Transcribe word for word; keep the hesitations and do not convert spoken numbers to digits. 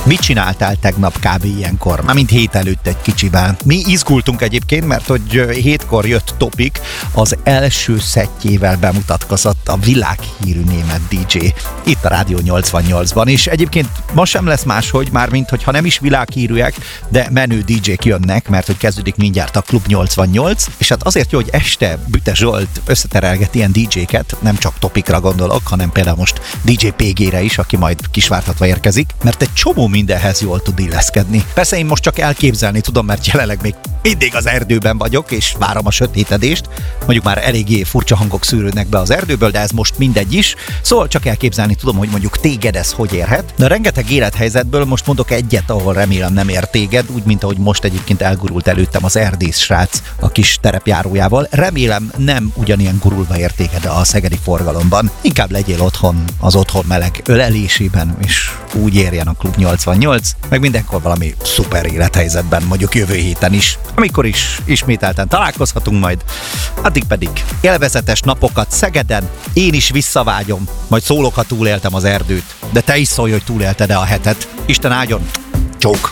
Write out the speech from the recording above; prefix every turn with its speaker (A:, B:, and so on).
A: Mit csináltál tegnap kb. Ilyenkor? Mármint hét előtt egy kicsivel. Mi izgultunk egyébként, mert hogy hétkor jött Topik, az első szettjével bemutatkozott a világhírű német dé dzsé itt a Rádió nyolcvannyolcban, és egyébként ma sem lesz máshogy, mármint hogyha nem is világhírűek, de menő dé dzsék jönnek, mert hogy kezdődik mindjárt a Klub nyolcvannyolc, és hát azért jó, hogy este Büte Zsolt összeterelget ilyen dé dzséket, nem csak Topikra gondolok, hanem például most dé dzsé pé gére is, aki majd Kisvártatva érkezik, mert egy csomó mindenhez jól tud illeszkedni. Persze én most csak elképzelni tudom, mert jelenleg még mindig az erdőben vagyok, és várom a sötétedést. Mondjuk már eléggé furcsa hangok szűrődnek be az erdőből, de ez most mindegy is. Szóval csak elképzelni tudom, hogy mondjuk téged ez hogy érhet. De rengeteg élethelyzetből most mondok egyet, ahol remélem nem ér téged, úgy, mint ahogy most egyébként elgurult előttem az erdész srác a kis terepjárójával. Remélem nem ugyanilyen gurulva ér téged a szegedi forgalomban. Inkább legyél otthon az otthon meleg ölelésében, és úgy érjen a Klub nyolcvannyolc, meg mindenkor valami szuper élethelyzetben, mondjuk jövő héten is, amikor is ismételten találkozhatunk majd. Addig pedig élvezetes napokat Szegeden, én is visszavágyom, majd szólok, ha túléltem az erdőt, de te is szólj, hogy túlélted-e a hetet. Isten áldjon, csók!